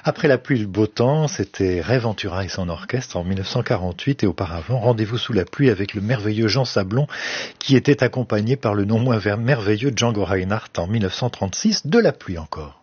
Après la pluie, le beau temps, c'était Ray Ventura et son orchestre en 1948 et auparavant Rendez-vous sous la pluie avec le merveilleux Jean Sablon qui était accompagné par le non moins merveilleux Django Reinhardt en 1936, de la pluie encore.